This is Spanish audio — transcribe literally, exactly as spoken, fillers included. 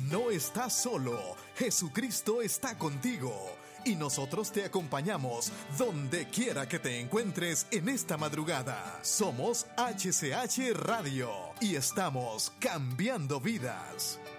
No estás solo, Jesucristo está contigo y nosotros te acompañamos donde quiera que te encuentres en esta madrugada. Somos H C H Radio y estamos cambiando vidas.